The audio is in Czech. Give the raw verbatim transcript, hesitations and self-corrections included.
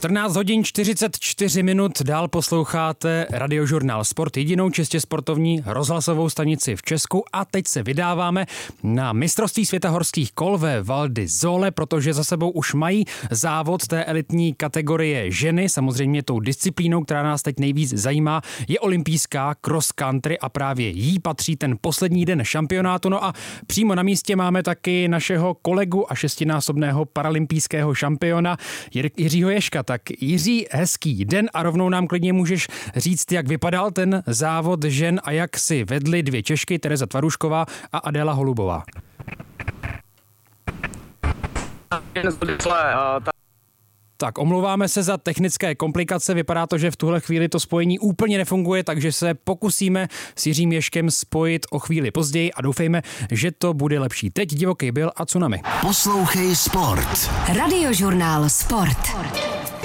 čtrnáct hodin čtyřicet čtyři minut, dál posloucháte Radiožurnál Sport, jedinou čistě sportovní rozhlasovou stanici v Česku, a teď se vydáváme na mistrovství světa horských kol ve Val di Sole, protože za sebou už mají závod té elitní kategorie ženy. Samozřejmě tou disciplínou, která nás teď nejvíc zajímá, je olympijská cross country a právě jí patří ten poslední den šampionátu. No a přímo na místě máme taky našeho kolegu a šestinásobného paralympijského šampiona Jiřího Ježka. Tak Jiří, hezký den a rovnou nám klidně můžeš říct, jak vypadal ten závod žen a jak si vedly dvě Češky, Tereza Tvarušková a Adéla Holubová. Tak, omlouváme se za technické komplikace, vypadá to, že v tuhle chvíli to spojení úplně nefunguje, takže se pokusíme s Jiřím Ježkem spojit o chvíli později a doufejme, že to bude lepší. Teď Divoký Bill a Tsunami. Poslouchej Sport. Radiožurnál Sport.